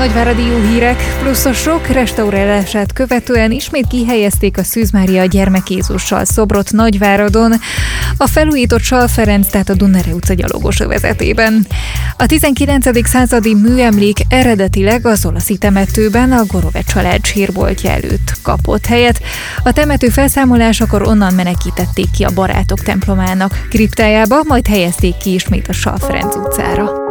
Nagyváradi jó hírek, plusz a sok restaurálását követően ismét kihelyezték a Szűz Mária Gyermek Jézussal szobrot Nagyváradon, a felújított Sal Ferenc, tehát a Dunárai utca gyalogos övezetében. A 19. századi műemlék eredetileg az olaszi temetőben a Gorove család sírboltja előtt kapott helyet. A temető felszámolásakor onnan menekítették ki a Barátok templomának kriptájába, majd helyezték ki ismét a Sal Ferenc utcára.